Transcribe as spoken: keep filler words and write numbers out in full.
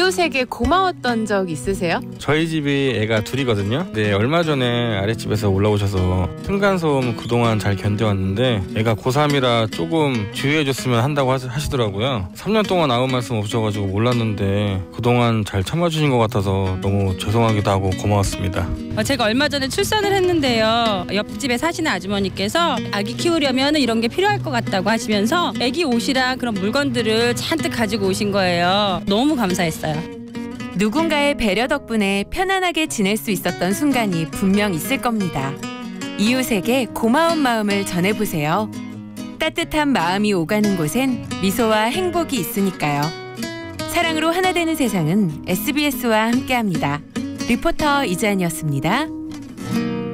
이웃에게 고마웠던 적 있으세요? 저희 집이 애가 둘이거든요. 네, 얼마 전에 아랫집에서 올라오셔서 층간소음 그동안 잘 견뎌왔는데 애가 고삼이라 조금 주의해줬으면 한다고 하시더라고요. 삼 년 동안 아무 말씀 없으셔가지고 몰랐는데 그동안 잘 참아주신 것 같아서 너무 죄송하기도 하고 고마웠습니다. 제가 얼마 전에 출산을 했는데요. 옆집에 사시는 아주머니께서 아기 키우려면 이런 게 필요할 것 같다고 하시면서 아기 옷이랑 그런 물건들을 잔뜩 가지고 오신 거예요. 너무 감사했어요. 누군가의 배려 덕분에 편안하게 지낼 수 있었던 순간이 분명 있을 겁니다. 이웃에게 고마운 마음을 전해보세요. 따뜻한 마음이 오가는 곳엔 미소와 행복이 있으니까요. 사랑으로 하나 되는 세상은 에스비에스와 함께합니다. 리포터 이지안이었습니다.